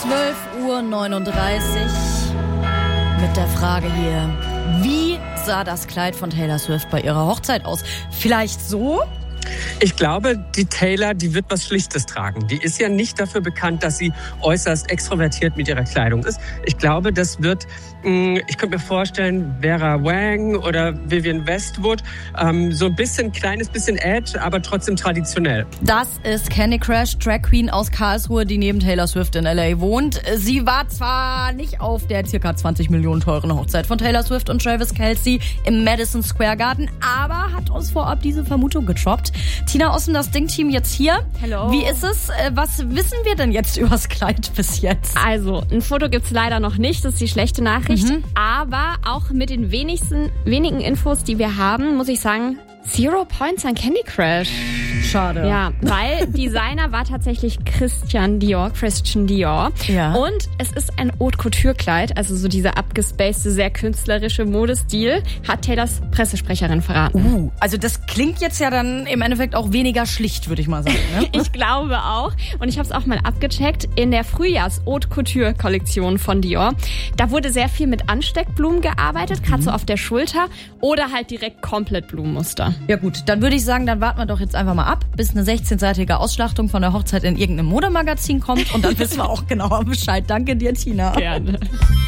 12:39 Uhr mit der Frage hier: Wie sah das Kleid von Taylor Swift bei ihrer Hochzeit aus? Vielleicht so? Ich glaube, die Taylor, die wird was Schlichtes tragen. Die ist ja nicht dafür bekannt, dass sie äußerst extrovertiert mit ihrer Kleidung ist. Ich glaube, das wird, ich könnte mir vorstellen, Vera Wang oder Vivienne Westwood, so ein bisschen, kleines bisschen Edge, aber trotzdem traditionell. Das ist Candy Crash, Drag Queen aus Karlsruhe, die neben Taylor Swift in L.A. wohnt. Sie war zwar nicht auf der ca. 20 Millionen teuren Hochzeit von Taylor Swift und Travis Kelce im Madison Square Garden, aber hat uns vorab diese Vermutung getroppt. Tina Ossen, das Ding-Team jetzt hier. Hallo. Wie ist es? Was wissen wir denn jetzt übers Kleid bis jetzt? Also, ein Foto gibt's leider noch nicht, das ist die schlechte Nachricht. Aber auch mit den wenigen Infos, die wir haben, muss ich sagen, 0 Points an Candy Crash. Schade. Ja, weil Designer war tatsächlich Christian Dior. Ja. Und es ist ein Haute Couture-Kleid, also so dieser abgespacede, sehr künstlerische Modestil, hat Taylors Pressesprecherin verraten. Also das klingt jetzt ja dann im Endeffekt auch weniger schlicht, würde ich mal sagen. Ne? Ich glaube auch. Und ich habe es auch mal abgecheckt. In der Frühjahrs-Haute Couture-Kollektion von Dior, da wurde sehr viel mit Ansteckblumen gearbeitet, gerade so auf der Schulter oder halt direkt komplett Blumenmuster. Ja gut, dann würde ich sagen, dann warten wir doch jetzt einfach mal ab, bis eine 16-seitige Ausschlachtung von der Hochzeit in irgendeinem Modemagazin kommt und dann wissen wir auch genauer Bescheid. Danke dir, Tina. Gerne.